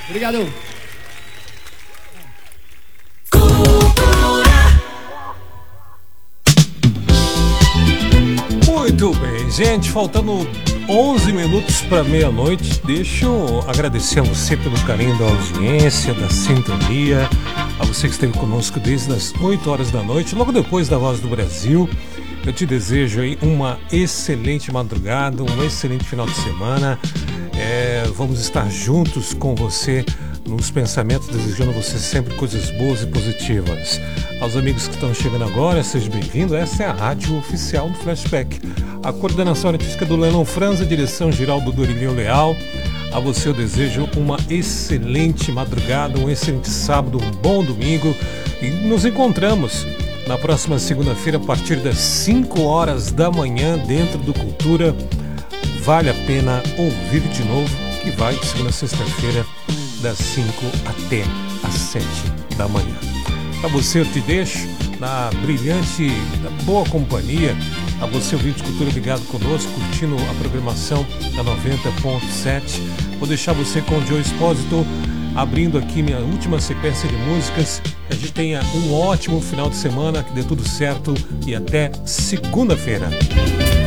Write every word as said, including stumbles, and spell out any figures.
Obrigado. Muito bem, gente, faltando onze minutos para meia-noite. Deixa eu agradecer a você pelo carinho da audiência, da sintonia, a você que esteve conosco desde as oito horas da noite, logo depois da Voz do Brasil. Eu te desejo aí uma excelente madrugada, um excelente final de semana. É, vamos estar juntos com você nos pensamentos, desejando a você sempre coisas boas e positivas. Aos amigos que estão chegando agora, seja bem-vindo. Essa é a rádio oficial do Flashback. A coordenação artística do Lennon Franz, a direção geral do Dorilinho Leal. A você eu desejo uma excelente madrugada, um excelente sábado, um bom domingo. E nos encontramos na próxima segunda-feira, a partir das cinco horas da manhã, dentro do Cultura. Vale a pena ouvir de novo, que vai de segunda a sexta-feira, das cinco até as sete da manhã. Para você eu te deixo na brilhante, na boa companhia. A você ouvinte de Cultura ligado conosco, curtindo a programação da noventa ponto sete. Vou deixar você com o Joe Espósito, abrindo aqui minha última sequência de músicas. Que a gente tenha um ótimo final de semana, que dê tudo certo e até segunda-feira.